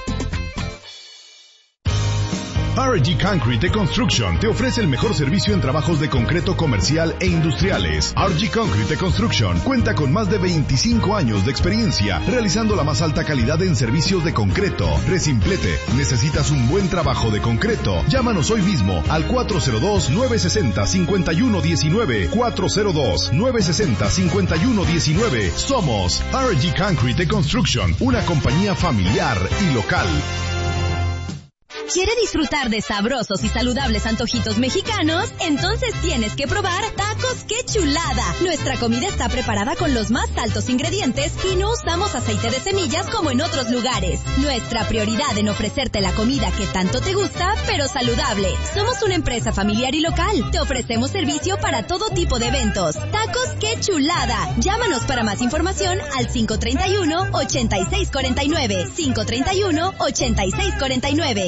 RG Concrete Construction te ofrece el mejor servicio en trabajos de concreto comercial e industriales. RG Concrete Construction cuenta con más de 25 años de experiencia realizando la más alta calidad en servicios de concreto. Resimplete, ¿necesitas un buen trabajo de concreto? Llámanos hoy mismo al 402-960-5119. 402-960-5119. Somos RG Concrete Construction, una compañía familiar y local. ¿Quiere disfrutar de sabrosos y saludables antojitos mexicanos? Entonces tienes que probar Tacos ¡Qué Chulada! Nuestra comida está preparada con los más altos ingredientes y no usamos aceite de semillas como en otros lugares. Nuestra prioridad en ofrecerte la comida que tanto te gusta, pero saludable. Somos una empresa familiar y local. Te ofrecemos servicio para todo tipo de eventos. Tacos ¡Qué Chulada! Llámanos para más información al 531-8649. 531-8649.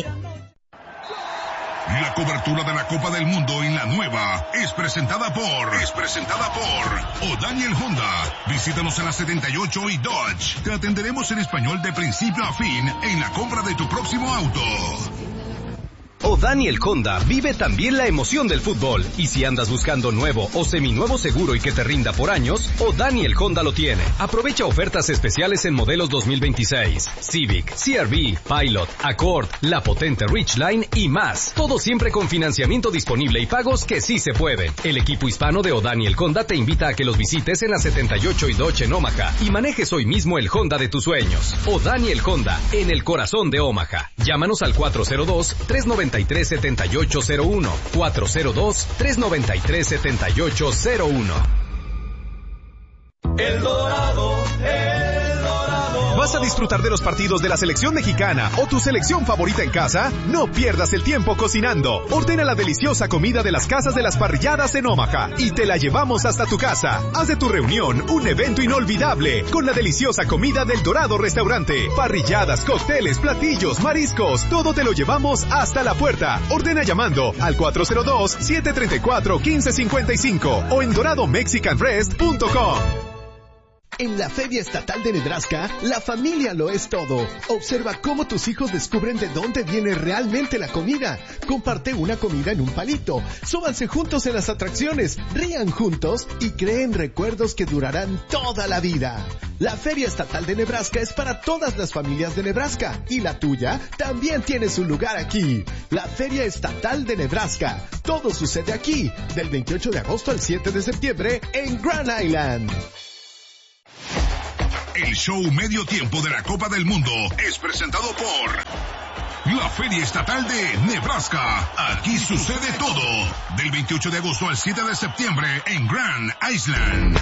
La cobertura de la Copa del Mundo en la nueva es presentada por O'Daniel Honda. Visítanos en la 78 y Dodge. Te atenderemos en español de principio a fin en la compra de tu próximo auto. O'Daniel Honda vive también la emoción del fútbol. Y si andas buscando nuevo o seminuevo seguro y que te rinda por años, O'Daniel Honda lo tiene. Aprovecha ofertas especiales en modelos 2026, Civic, CR-V, Pilot, Accord, la potente Ridgeline y más. Todo siempre con financiamiento disponible y pagos que sí se pueden. El equipo hispano de O'Daniel Honda te invita a que los visites en la 78 y Dodge en Omaha y manejes hoy mismo el Honda de tus sueños. O'Daniel Honda, en el corazón de Omaha. Llámanos al 402-393-7801. 402-393-7801. El Dorado. ¿Vas a disfrutar de los partidos de la selección mexicana o tu selección favorita en casa? No pierdas el tiempo cocinando. Ordena la deliciosa comida de las casas de las parrilladas en Omaha y te la llevamos hasta tu casa. Haz de tu reunión un evento inolvidable con la deliciosa comida del Dorado Restaurante. Parrilladas, cócteles, platillos, mariscos, todo te lo llevamos hasta la puerta. Ordena llamando al 402-734-1555 o en doradomexicanrest.com. En la Feria Estatal de Nebraska, la familia lo es todo. Observa cómo tus hijos descubren de dónde viene realmente la comida. Comparte una comida en un palito. Súbanse juntos en las atracciones, rían juntos y creen recuerdos que durarán toda la vida. La Feria Estatal de Nebraska es para todas las familias de Nebraska y la tuya también tiene su lugar aquí. La Feria Estatal de Nebraska. Todo sucede aquí, del 28 de agosto al 7 de septiembre en Grand Island. El show medio tiempo de la Copa del Mundo es presentado por la Feria Estatal de Nebraska. Aquí sucede todo. Del 28 de agosto al 7 de septiembre en Grand Island.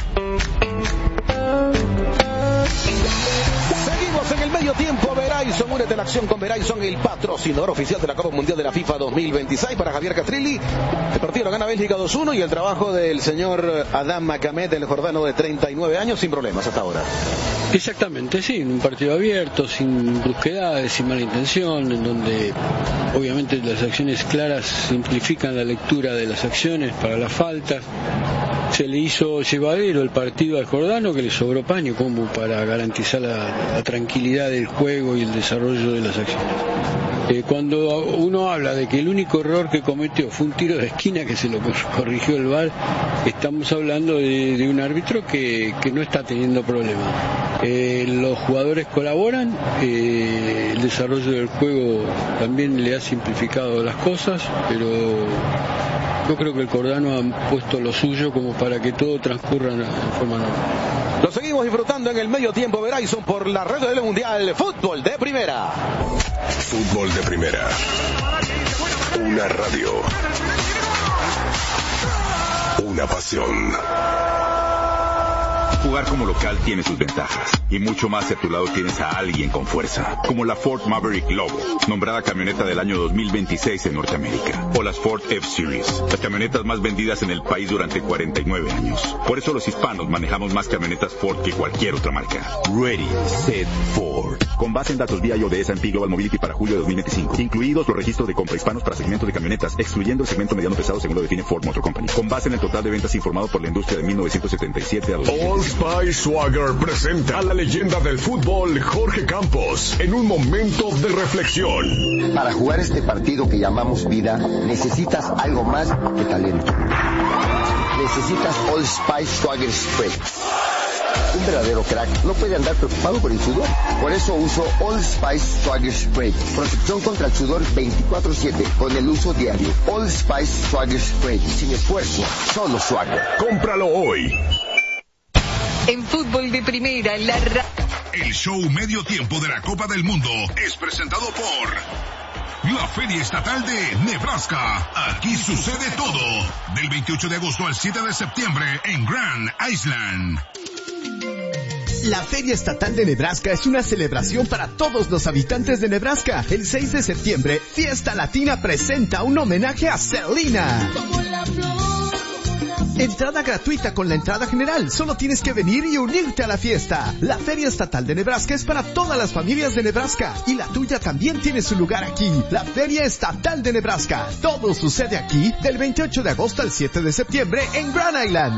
Seguimos en el medio tiempo. Verizon, únete a la acción con Verizon, el patrocinador oficial de la Copa Mundial de la FIFA 2026. Para Javier Castrilli, el partido lo gana Bélgica 2-1 y el trabajo del señor Adam Macamet, el jordano de 39 años, sin problemas hasta ahora. Exactamente, sí, un partido abierto, sin brusquedades, sin mala intención, en donde obviamente las acciones claras simplifican la lectura de las acciones para las faltas. Se le hizo llevadero el partido al jordano, que le sobró paño como para garantizar la tranquilidad del juego y el desarrollo de las acciones. Cuando uno habla de que el único error que cometió fue un tiro de esquina que se lo corrigió el VAR, estamos hablando de un árbitro que no está teniendo problemas. Los jugadores colaboran, el desarrollo del juego también le ha simplificado las cosas, pero yo creo que el jordano ha puesto lo suyo como para que todo transcurra en forma normal. Lo seguimos disfrutando en el medio tiempo Verizon por la red del Mundial Fútbol de Primera. Fútbol de Primera. Una radio. Una pasión. Jugar como local tiene sus ventajas, y mucho más si a tu lado tienes a alguien con fuerza, como la Ford Maverick Lobo, nombrada camioneta del año 2026 en Norteamérica, o las Ford F-Series, las camionetas más vendidas en el país durante 49 años. Por eso los hispanos manejamos más camionetas Ford que cualquier otra marca. Ready, Set, Ford. Con base en datos VIA de S&P Global Mobility para julio de 2025, incluidos los registros de compra hispanos para segmentos de camionetas, excluyendo el segmento mediano pesado según lo define Ford Motor Company. Con base en el total de ventas informado por la industria de 1977 a 2025. Spice Swagger presenta a la leyenda del fútbol Jorge Campos en un momento de reflexión. Para jugar este partido que llamamos vida, necesitas algo más que talento. Necesitas Old Spice Swagger Spray. Un verdadero crack no puede andar preocupado por el sudor. Por eso uso Old Spice Swagger Spray. Protección contra el sudor 24/7 con el uso diario. Old Spice Swagger Spray. Sin esfuerzo, solo swagger. Cómpralo hoy. En Fútbol de Primera, el show medio tiempo de la Copa del Mundo es presentado por la Feria Estatal de Nebraska. Aquí sucede todo. Del 28 de agosto al 7 de septiembre en Grand Island. La Feria Estatal de Nebraska es una celebración para todos los habitantes de Nebraska. El 6 de septiembre, Fiesta Latina presenta un homenaje a Selena. Entrada gratuita con la entrada general. Solo tienes que venir y unirte a la fiesta. La Feria Estatal de Nebraska es para todas las familias de Nebraska y la tuya también tiene su lugar aquí. La Feria Estatal de Nebraska. Todo sucede aquí del 28 de agosto al 7 de septiembre en Grand Island.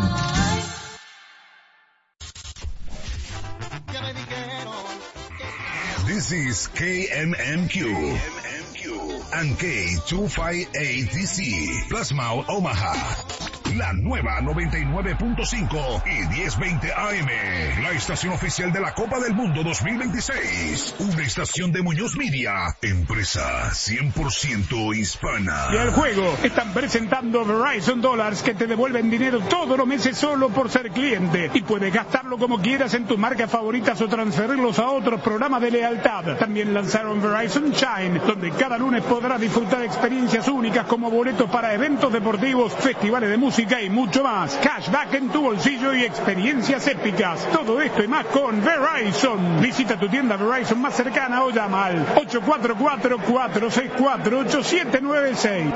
This is KMMQ. and K258DC, Plasma Omaha. La nueva 99.5 y 1020 AM. La estación oficial de la Copa del Mundo 2026. Una estación de Muñoz Media. Empresa 100% hispana. Y al juego están presentando Verizon Dollars, que te devuelven dinero todos los meses solo por ser cliente. Y puedes gastarlo como quieras en tus marcas favoritas o transferirlos a otros programas de lealtad. También lanzaron Verizon Shine, donde cada lunes podrás disfrutar de experiencias únicas como boletos para eventos deportivos, festivales de música y mucho más. Cashback en tu bolsillo y experiencias épicas. Todo esto y más con Verizon. Visita tu tienda Verizon más cercana o llama al 844-464-8796.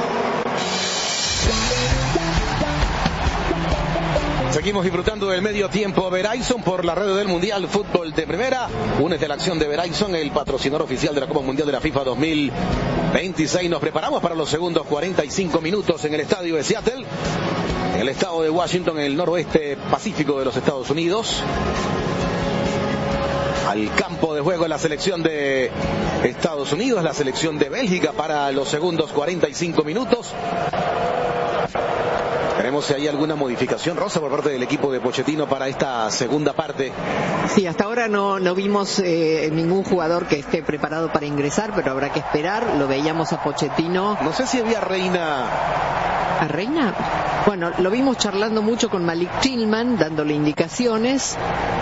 Seguimos disfrutando del medio tiempo Verizon por la red del Mundial Fútbol de Primera. Únete a la acción de Verizon, el patrocinador oficial de la Copa Mundial de la FIFA 2026. Nos preparamos para los segundos 45 minutos en el estadio de Seattle, en el estado de Washington, en el noroeste pacífico de los Estados Unidos. Al campo de juego la selección de Estados Unidos, la selección de Bélgica para los segundos 45 minutos. Veremos si hay alguna modificación, Rosa, por parte del equipo de Pochettino para esta segunda parte. Sí, hasta ahora no vimos ningún jugador que esté preparado para ingresar, pero habrá que esperar. Lo veíamos a Pochettino. No sé si había Reina. ¿A Reina? Bueno, lo vimos charlando mucho con Malik Tillman, dándole indicaciones.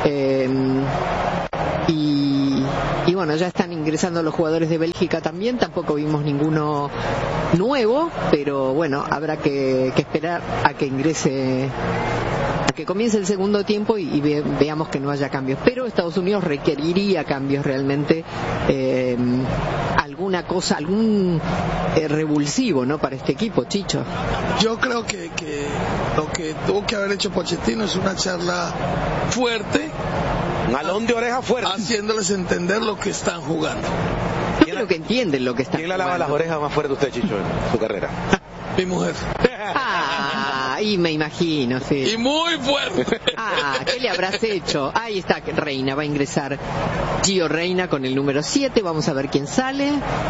Y bueno, ya están ingresando los jugadores de Bélgica también. Tampoco vimos ninguno nuevo, pero bueno, habrá que esperar a que ingrese, a que comience el segundo tiempo y veamos que no haya cambios. Pero Estados Unidos requeriría cambios realmente, alguna cosa, algún revulsivo, ¿no? Para este equipo, Chicho. Yo creo que lo que tuvo que haber hecho Pochettino es una charla fuerte, un jalón de oreja fuerte, haciéndoles entender lo que están jugando. Yo creo que entienden lo que están jugando. ¿Quién le lava las orejas más fuerte usted, Chicho, en su carrera? Mi mujer. Y me imagino, sí. Y muy fuerte. ¿Qué le habrás hecho? Ahí está Reina, va a ingresar Gio Reina con el número 7. Vamos a ver quién sale.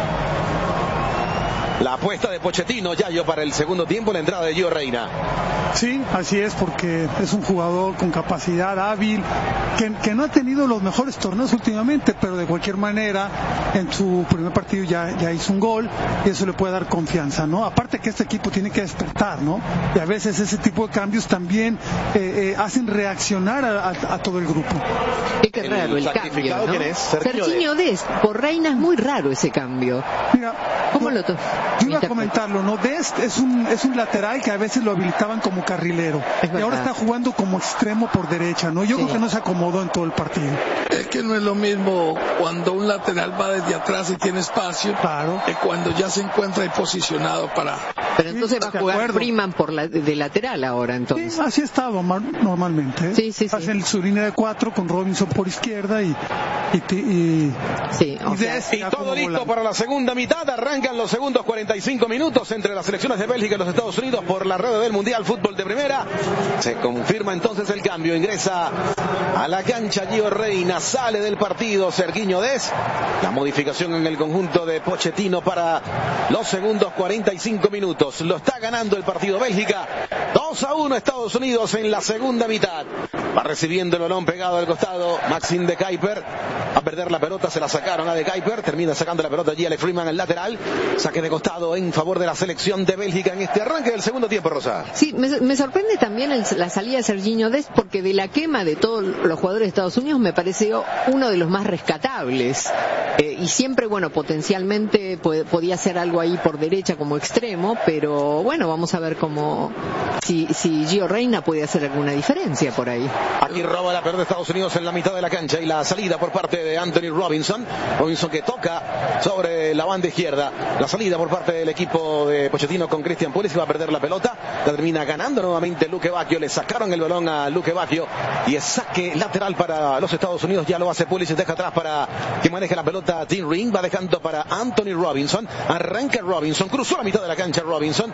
La apuesta de Pochettino, Yayo, para el segundo tiempo, la entrada de Gio Reina. Sí, así es, porque es un jugador con capacidad, hábil, que no ha tenido los mejores torneos últimamente, pero de cualquier manera en su primer partido ya hizo un gol y eso le puede dar confianza, ¿no? Aparte que este equipo tiene que despertar, ¿no? Y a veces ese tipo de cambios también hacen reaccionar a todo el grupo. Qué raro el cambio, ¿no? ¿Quién es? Serginho Dest. Por Reina es muy raro ese cambio. Mira, ¿cómo lo yo iba a comentarlo, ¿no? Dest es un lateral que a veces lo habilitaban como carrilero y ahora está jugando como extremo por derecha, ¿no? Yo creo que no se acomodó en todo el partido. Es que no es lo mismo cuando un lateral va desde atrás y tiene espacio, claro, que cuando ya se encuentra ahí posicionado para... Pero entonces va a jugar Freeman de lateral ahora, entonces. Sí, así ha estado normalmente, ¿eh? Sí. Hacen su línea de 4 con Robinson por izquierda y todo listo para la segunda mitad. Arrancan los segundos 45 minutos entre las selecciones de Bélgica y los Estados Unidos por la red del Mundial Fútbol de Primera. Se confirma entonces el cambio. Ingresa a la cancha Gio Reina, sale del partido Serginho Dest. La modificación en el conjunto de Pochettino para los segundos 45 minutos. Lo está ganando el partido Bélgica. 2-1 Estados Unidos en la segunda mitad. Va recibiendo el balón pegado al costado Maxime de Kuyper. A perder la pelota, se la sacaron a de Kuyper. Termina sacando la pelota allí Alex Freeman, el lateral. Saque de costado en favor de la selección de Bélgica en este arranque del segundo tiempo, Rosa. Sí, me sorprende también la salida de Serginho Dest, porque de la quema de todos los jugadores de Estados Unidos me pareció uno de los más rescatables. Y siempre, bueno, potencialmente podía hacer algo ahí por derecha como extremo, pero bueno, vamos a ver si Gio Reina puede hacer alguna diferencia por ahí. Aquí roba la pelota de Estados Unidos en la mitad de la cancha y la salida por parte de Anthony Robinson. Robinson que toca sobre la banda izquierda. La salida por parte del equipo de Pochettino con Christian Pulisic, va a perder la pelota. La termina ganando nuevamente Luque Bacchio. Le sacaron el balón a Luque Bacchio y es saque lateral para los Estados Unidos. Ya lo hace Pulisic, deja atrás para que maneje la pelota Tim Ring. Va dejando para Anthony Robinson. Arranca Robinson, cruzó la mitad de la cancha Robinson. Tocó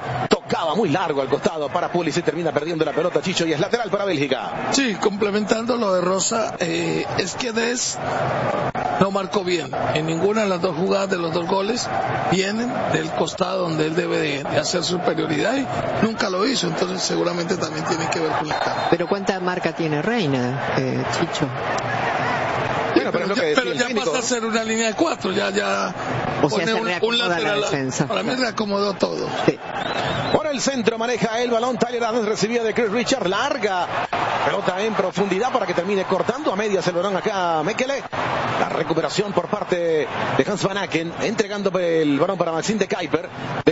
tocaba muy largo al costado para Pulisic, termina perdiendo la pelota Chicho y es lateral para Bélgica. Sí, complementando lo de Rosa, es que Dest no marcó bien en ninguna de las dos jugadas de los dos goles, vienen del costado donde él debe de hacer superioridad y nunca lo hizo, entonces seguramente también tiene que ver con la cara. Pero ¿cuánta marca tiene Reina, Chicho? Bueno, pero ya pasa a ser una línea de 4, ya o sea, pone un lateral. Para mí reacomodó todo. Sí. Por el centro maneja el balón Tyler Adams, recibía de Chris Richards, larga pelota en profundidad para que termine cortando a medias el balón acá Mekele. La recuperación por parte de Hans Van Aken, entregando el balón para Maxime de Kuiper,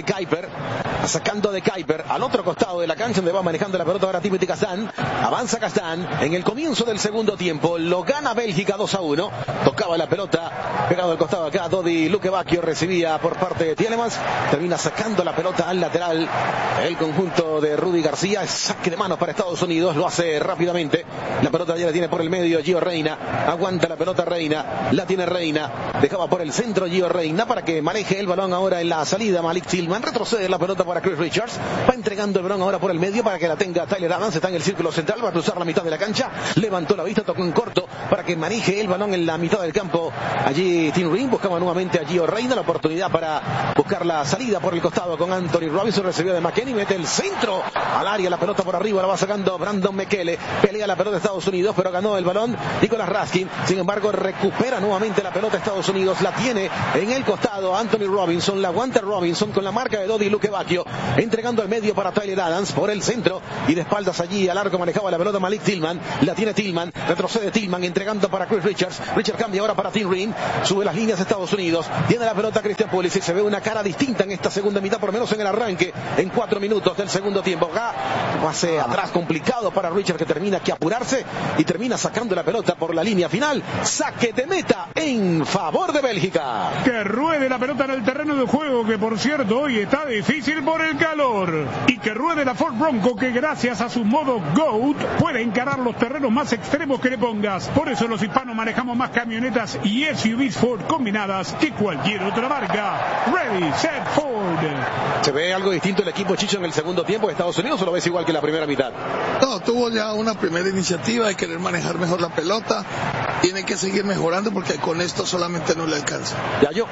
sacando de Kuiper al otro costado de la cancha donde va manejando la pelota ahora Timothy Castagne. Avanza Castagne en el comienzo del segundo tiempo, lo gana Bélgica 2-1, tocaba la pelota pegado al costado acá Dodi Lukebakio, recibía por parte de Tielemans, termina sacando la pelota al lateral el conjunto de Rudy García, saque de manos para Estados Unidos, lo hace rápidamente, la pelota ya la tiene por el medio Gio Reyna, aguanta la pelota Reyna, la tiene Reyna, dejaba por el centro Gio Reyna para que maneje el balón ahora en la salida Malik Tillman, retrocede la pelota para Chris Richards, va entregando el balón ahora por el medio para que la tenga Tyler Adams, está en el círculo central, va a cruzar la mitad de la cancha, levantó la vista, tocó en corto para que maneje el balón en la mitad del campo, allí Tim Ring buscaba nuevamente a Gio Reyna, la oportunidad para buscar la salida por el costado con Anthony Robinson, recibió de McKennie, mete el centro al área, la pelota por arriba, la va sacando Brandon Mekele, pelea la pelota de Estados Unidos, pero ganó el balón Nicolas Raskin, sin embargo recupera nuevamente la pelota de Estados Unidos, la tiene en el costado Anthony Robinson, la aguanta Robinson con la marca de Dodi Lukebakio, entregando al medio para Tyler Adams por el centro y de espaldas allí al arco manejaba la pelota Malik Tillman, la tiene Tillman, retrocede Tillman entregando para Chris Richards, Richards cambia ahora para Tim Ring, sube las líneas de Estados Unidos, tiene la pelota Christian Pulisic, se ve una cara distinta en esta segunda mitad, por lo menos en el arranque, en 4 minutos del segundo tiempo, acá pase atrás complicado para Richards que termina que apurarse y termina sacando la pelota por la línea final, saque de meta en favor de Bélgica. Que ruede la pelota en el terreno de juego, que por cierto hoy está difícil por el calor, y que ruede la Ford Bronco, que gracias a su modo GOAT puede encarar los terrenos más extremos que le pongas. Por eso los hispanos manejamos más camionetas y SUVs Ford combinadas que cualquier otra marca. Ready, set, Ford. ¿Se ve algo distinto el equipo Chicho en el segundo tiempo de Estados Unidos o lo ves igual que la primera mitad? No, tuvo ya una primera iniciativa de querer manejar mejor la pelota, tiene que seguir mejorando porque con esto solamente no le alcanza. Ya yo.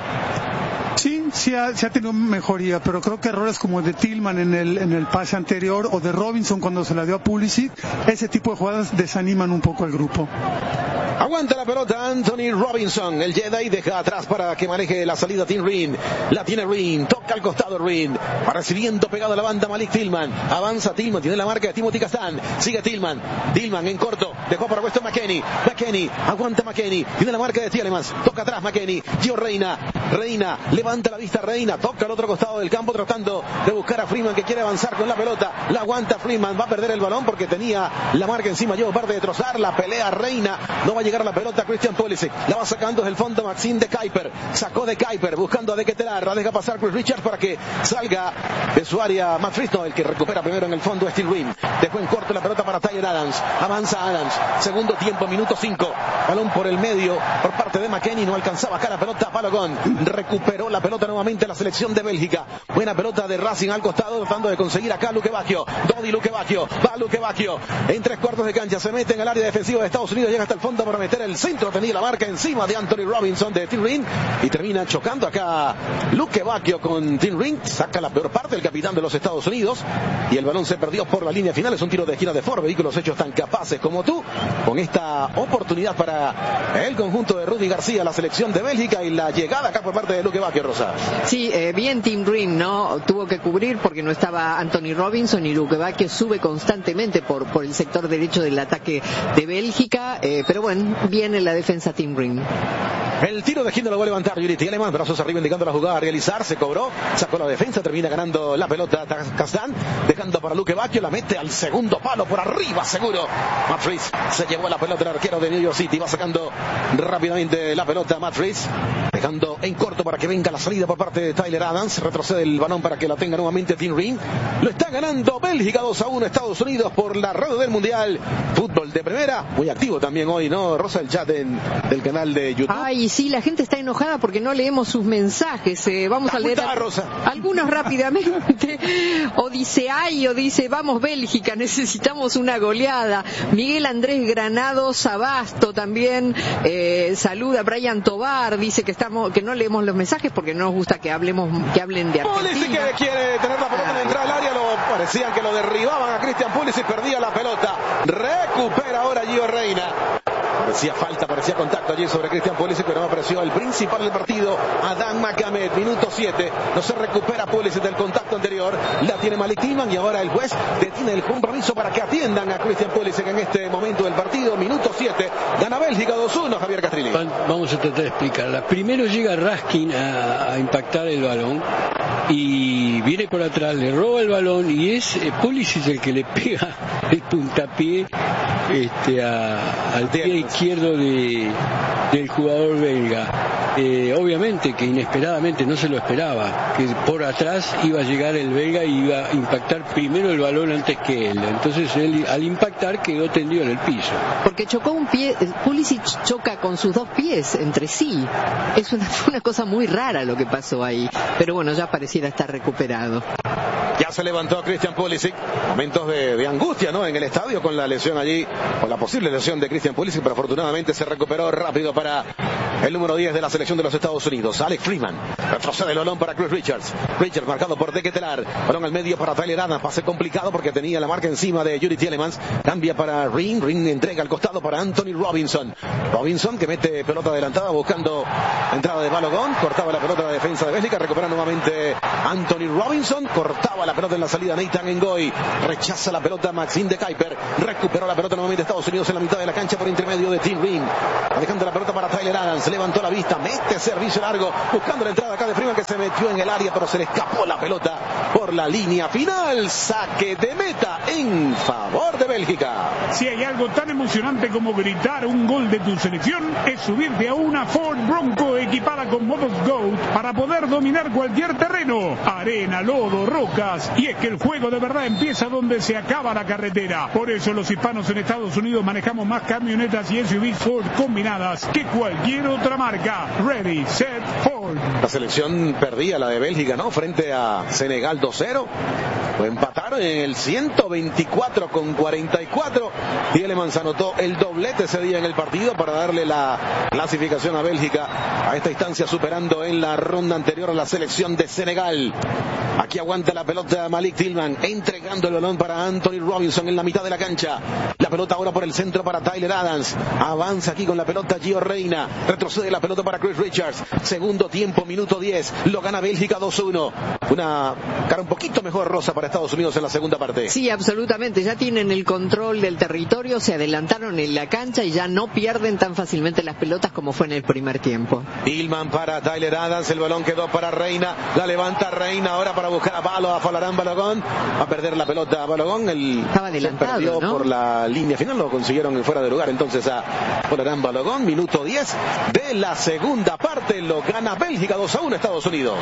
Sí ha tenido mejoría, pero creo que errores como el de Tillman en el pase anterior o de Robinson cuando se la dio a Pulisic, ese tipo de jugadas desaniman un poco al grupo. Aguanta la pelota Anthony Robinson, el Jedi deja atrás para que maneje la salida Tim Ring, la tiene Ring, toca al costado Ring, va recibiendo pegado a la banda Malik Tillman, avanza Tillman, tiene la marca de Timothy Castagne, sigue Tillman en corto, dejó para Weston McKennie, aguanta McKennie, tiene la marca de Tielemans, toca atrás McKennie, Gio Reyna, levanta la vista Reyna, toca al otro costado del campo tratando de buscar a Freeman que quiere avanzar con la pelota, la aguanta Freeman, va a perder el balón porque tenía la marca encima, lleva parte de trozar, la pelea Reyna, no va a llegar la pelota Christian Pulisic, la va sacando desde el fondo Maxime de Kuiper, sacó de Kuiper buscando a De Ketelaere, la deja pasar Chris Richards para que salga de su área Matt Fristo, el que recupera primero en el fondo es Tim Ring, dejó en corto la pelota para Tyler Adams, avanza Adams, segundo tiempo, minuto 5, balón por el medio por parte de McKennie, no alcanzaba acá la pelota Balogun, recuperó la pelota nuevamente la selección de Bélgica, buena pelota de Racing al costado tratando de conseguir acá Lukebakio, Dodi Lukebakio, va Lukebakio en 3/4 de cancha, se mete en el área defensiva de Estados Unidos, llega hasta el fondo para meter el centro, tenía la marca encima de Anthony Robinson de Tim Ring y termina chocando acá Lukebakio con Tim Ring, saca la peor parte el capitán de los Estados Unidos y el balón se perdió por la línea final, es un tiro de esquina de Ford, vehículos hechos tan capaces como tú, con esta oportunidad para el conjunto de Rudy García, la selección de Bélgica y la llegada acá por parte de Lukebakio, Rosa. Sí, bien Tim Ring, ¿no? Tuvo que cubrir porque no estaba Anthony Robinson y Lukebakio sube constantemente por el sector derecho del ataque de Bélgica, pero bueno, viene la defensa Tim Ring. El tiro de esquina lo va a levantar Yuri Tielemans, brazos arriba indicando la jugada a realizar, se cobró, sacó la defensa, termina ganando la pelota Castagne, dejando para Lukebakio, la mete al segundo palo por arriba, seguro. Matt Fries se llevó la pelota el arquero de New York City, va sacando rápidamente la pelota Matt Fries. dejando en corto para que venga la salida por parte de Tyler Adams. Retrocede el balón para que la tenga nuevamente Tim Ring. Lo está ganando Bélgica 2-1 Estados Unidos por la radio del Mundial. Fútbol de primera, muy activo también hoy, ¿no, Rosa? El chat del canal de YouTube. Ay, sí, la gente está enojada porque no leemos sus mensajes. Vamos a leer algunos rápidamente. O dice ay, o dice vamos Bélgica, necesitamos una goleada. Miguel Andrés Granados Abasto también saluda. Brian Tobar dice que no leemos los mensajes porque no nos gusta que hablen de Argentina. Pulisic que quiere tener la pelota en la entrada al área, parecían que lo derribaban a Christian Pulisic, perdía la pelota, recupera ahora Gio Reyna. Parecía falta, parecía contacto allí sobre Christian Pulisic, pero no apareció el principal del partido, Adán Macamed, minuto 7, no se recupera Pulisic del contacto anterior, la tiene Malik Tillman y ahora el juez detiene el compromiso para que atiendan a Christian Pulisic en este momento del partido, minuto 7, gana Bélgica 2-1, Javier Castrilli. Vamos a tratar de explicarla. Primero llega Raskin a impactar el balón y viene por atrás, le roba el balón y es Pulisic el que le pega el puntapié al pie izquierdo del jugador belga. Obviamente que inesperadamente no se lo esperaba, que por atrás iba a llegar el belga y iba a impactar primero el balón antes que él. Entonces él al impactar quedó tendido en el piso. Porque chocó un pie, Pulisic choca con sus dos pies entre sí. Fue una cosa muy rara lo que pasó ahí. Pero bueno, ya pareciera estar recuperado. Ya se levantó Christian Pulisic. Momentos de angustia, ¿no? En el estadio con la lesión allí, con la posible lesión de Christian Pulisic, pero afortunadamente se recuperó rápido para el número 10 de la selección de los Estados Unidos, Alex Freeman. Retrocede el balón para Chris Richards. Richards marcado por De Ketelaere. Balón al medio para Tyler Adams. Pase complicado porque tenía la marca encima de Yuri Tielemans. Cambia para Ring. Ring entrega al costado para Anthony Robinson. Robinson que mete pelota adelantada buscando entrada de Balogun. Cortaba la pelota de la defensa de Bélgica. Recupera nuevamente Anthony Robinson. Cortaba la pelota en la salida Nathan Ngoy. Rechaza la pelota Maxime de Kuyper. Recuperó la pelota nuevamente Estados Unidos en la mitad de la cancha por intermedio de Tim Ring. Dejando la pelota para Tyler Adams. Levantó la vista. Mete servicio largo. Buscando la entrada acá de Freeman que se metió en el área pero se le escapó la pelota por la línea final. Saque de meta en favor de Bélgica. Si hay algo tan emocionante como gritar un gol de tu selección, es subirte a una Ford Bronco equipada con modos GOAT para poder dominar cualquier terreno, arena, lodo, rocas. Y es que el juego de verdad empieza donde se acaba la carretera. Por eso los hispanos en Estados Unidos manejamos más camionetas y SUVs Ford combinadas que cualquier otra marca. Ready, set, Ford. La selección perdía, la de Bélgica, ¿no? Frente a Senegal 2-0. Empataron en el 124 con 44. Tielemans anotó el doblete ese día en el partido para darle la clasificación a Bélgica a esta instancia, superando en la ronda anterior a la selección de Senegal. Aquí aguanta la pelota Malik Tillman, entregando el balón para Anthony Robinson en la mitad de la cancha. La pelota ahora por el centro para Tyler Adams. Avanza aquí con la pelota Gio Reyna. Retrocede la pelota para Chris Richards. Segundo tiempo, minuto 10. Lo gana Bélgica 2-1. Una cara un poquito mejor, Rosa, para Estados Unidos en la segunda parte. Sí, absolutamente. Ya tienen el control del territorio, se adelantaron en la cancha y ya no pierden tan fácilmente las pelotas como fue en el primer tiempo. Tillman para Tyler Adams. El balón quedó para Reyna. La levanta Reyna ahora para buscar a Folarin Balogun. Va a perder la pelota a Balogun. Estaba adelantado, se perdió, ¿no? Por la línea final. Lo consiguieron fuera de lugar entonces a Folarin Balogun. Minuto 10 de la segunda parte. Lo gana Bélgica 2-1 Estados Unidos.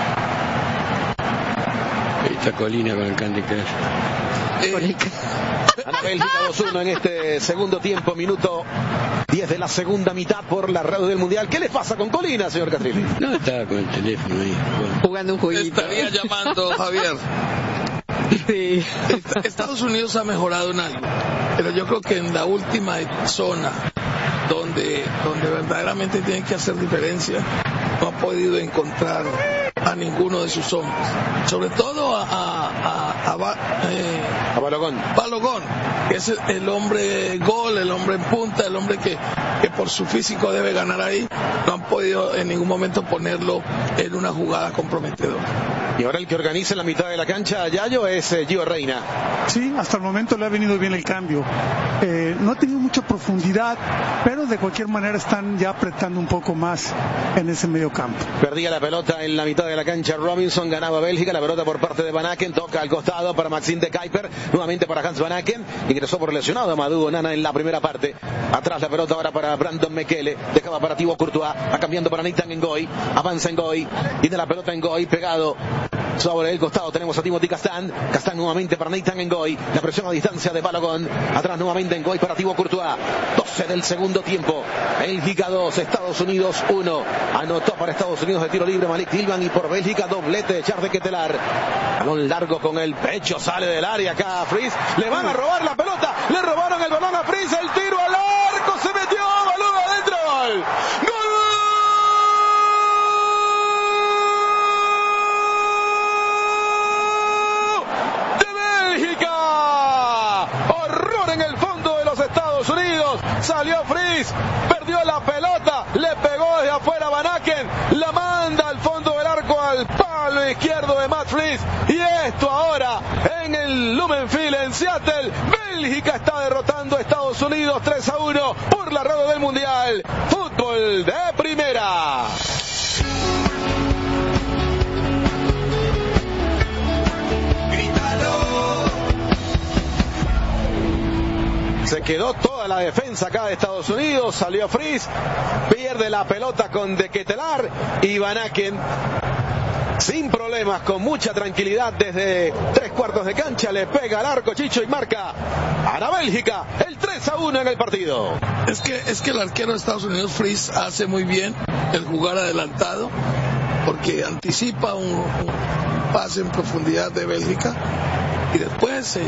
Esta colina con el Candy Crush. Gana Bélgica 2-1 en este segundo tiempo, minuto 10 de la segunda mitad por la radio del Mundial. ¿Qué le pasa con Colina, señor Castrilli? No, estaba con el teléfono ahí. Bueno. Jugando un jueguito. Estaría llamando, Javier. Sí. Estados Unidos ha mejorado en algo, pero yo creo que en la última zona donde verdaderamente tienen que hacer diferencia, no ha podido encontrar a ninguno de sus hombres, sobre todo a Balogun. Balogun, que es el hombre gol, el hombre en punta, el hombre que por su físico debe ganar ahí. No han podido en ningún momento ponerlo en una jugada comprometedora. Y ahora el que organiza en la mitad de la cancha, Yayo, es Gio Reyna. Sí, hasta el momento le ha venido bien el cambio. No ha tenido mucha profundidad, pero de cualquier manera están ya apretando un poco más en ese medio campo. Perdía la pelota en la mitad de la cancha Robinson, ganaba Bélgica, la pelota por parte de Van Aken, toca al costado costado para Maxime de Kuyper, nuevamente para Hans Van Aken, ingresó por lesionado Amadou Onana en la primera parte. Atrás la pelota ahora para Brandon Mekele, dejaba para Thibaut Courtois, va cambiando para Nathan Ngoy, avanza Ngoy, tiene la pelota Ngoy pegado sobre el costado, tenemos a Timothy Castan nuevamente para Nathan Ngoy, la presión a distancia de Balogun, atrás nuevamente Ngoy para Thibaut Courtois, 12 del segundo tiempo, Bélgica 2, Estados Unidos 1, anotó para Estados Unidos de tiro libre Malik Tillman y por Bélgica doblete de Charles de Ketelaar, balón largo con el pecho, sale del área acá a Fries, le van a robar la pelota, le robaron el balón a Fries, el tiro al arco, se metió, balón adentro, gol, salió Fries, perdió la pelota, le pegó desde afuera Van Aken, la manda al fondo del arco al palo izquierdo de Matt Fries, y esto ahora en el Lumenfield en Seattle, Bélgica está derrotando a Estados Unidos 3-1 por la radio del Mundial, fútbol de primera. Se quedó toda la defensa acá de Estados Unidos, salió Fries, pierde la pelota con de Ketelaar y Van Aken sin problemas, con mucha tranquilidad desde 3/4 de cancha, le pega al arco Chicho y marca a la Bélgica el 3-1 en el partido. Es que el arquero de Estados Unidos, Fries, hace muy bien el jugar adelantado, porque anticipa un pase en profundidad de Bélgica y después se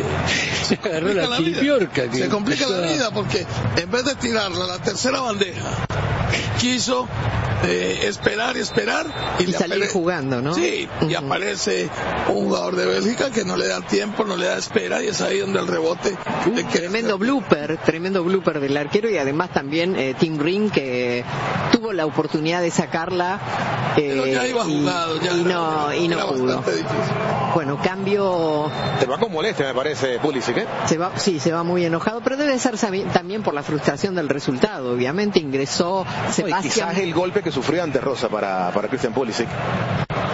complica la vida, porque en vez de tirarla a la tercera bandeja quiso esperar y salir jugando, ¿no? Sí, y aparece un jugador de Bélgica que no le da tiempo, no le da espera, y es ahí donde el rebote tremendo blooper del arquero, y además también Tim Ring, que tuvo la oportunidad de sacarla pero ya iba jugado, y no pudo. Bueno, cambio. Se va con molestia, me parece, Pulisic, ¿eh? Se va muy enojado, pero debe ser también por la frustración del resultado. Obviamente ingresó Sebastián. Quizás el golpe que sufrió ante Rosa para Christian Pulisic.